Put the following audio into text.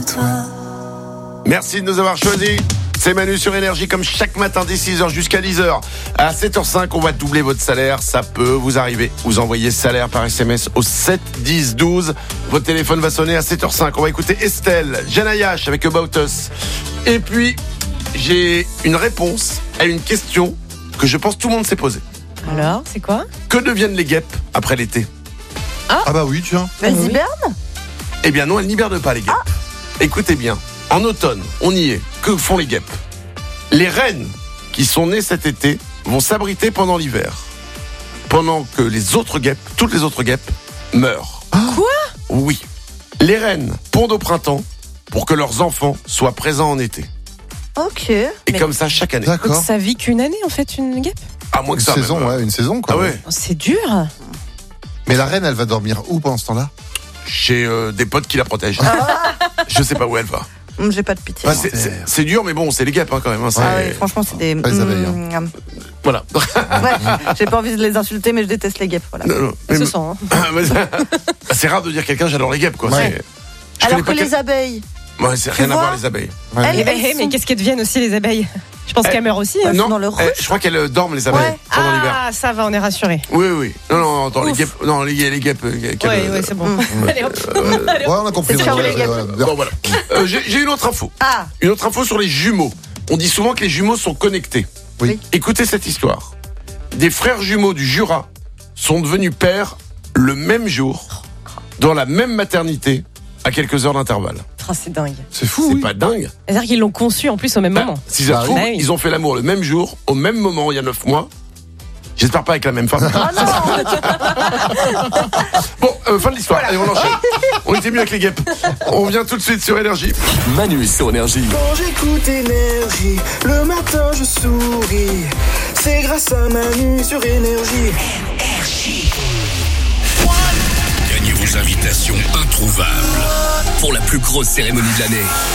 de toi. Merci de nous avoir choisis. C'est Manu sur Énergie comme chaque matin dès 6h jusqu'à 10h. À 7h05, on va doubler votre salaire. Ça peut vous arriver. Vous envoyez salaire par SMS au 7 10 12. Votre téléphone va sonner à 7h05. On va écouter Estelle, Janayash avec About Us. Et puis, j'ai une réponse à une question que je pense tout le monde s'est posée. Alors, c'est quoi? Que deviennent les guêpes après l'été? Ah bah oui, tiens. Elles Oui. hibernent. Eh bien non, elles n'hibernent pas les guêpes. Écoutez bien, en automne, on y est. Que font les guêpes? Les reines qui sont nées cet été vont s'abriter pendant l'hiver. Pendant que les autres guêpes, toutes les autres guêpes, meurent. Quoi? Oui. Les reines pondent au printemps pour que leurs enfants soient présents en été. Ok. Et Mais- comme ça chaque année. Donc D'accord. ça vit qu'une année en fait, une guêpe? À moins que Une ça. saison, même. ouais, une saison quoi. Ah ouais. Oh, c'est dur. Mais la reine, elle va dormir où pendant ce temps-là? Chez des potes qui la protègent. Je sais pas où elle va. J'ai pas de pitié. Enfin, c'est dur, mais bon, c'est les guêpes hein, quand même. Hein, c'est- Ah oui, franchement, c'est des. Pas les abeilles, Voilà. Ouais, j'ai pas envie de les insulter, mais je déteste les guêpes. Voilà. Non, non. Ça se Mais- sent. Hein. c'est rare de dire quelqu'un j'adore les guêpes quoi. Ouais. C'est- Je Alors connais que pas les abeilles. Ouais, c'est rien à vois voir les abeilles. Ouais. Elles, Mais sont- qu'est-ce qu'elles deviennent aussi les abeilles? Je pense qu'elles meurent aussi. Hein. Non, dans le ruche. je crois qu'elles dorment les abeilles Ouais. pendant l'hiver. Ah, ça va, on est rassurés. Oui, oui. Non, attends, les Ouf. guêpes. Non, les guêpes. Ouais, c'est bon. Allez hop. Allez, Ouais, hop. on a compris. C'est ciao, les gars. Bon, voilà. J'ai une autre info. Ah, Une autre info sur les jumeaux. On dit souvent que les jumeaux sont connectés. Oui. Écoutez cette histoire. Des frères jumeaux du Jura sont devenus pères le même jour, dans la même maternité, à quelques heures d'intervalle. Ah, c'est dingue. C'est fou. C'est oui. pas dingue? C'est-à-dire qu'ils l'ont conçu en plus au même moment. Si ça se Bah trouve, oui. ils ont fait l'amour le même jour, au même moment, il y a 9 mois. J'espère pas avec la même femme. Bon, fin de l'histoire. Allez, on enchaîne. On était mieux avec les guêpes. On revient tout de suite sur Énergie. Manu sur Énergie. Quand j'écoute Énergie, le matin je souris. C'est grâce à Manu sur Énergie. Gagnez vos invitations introuvables pour la plus grosse cérémonie de l'année.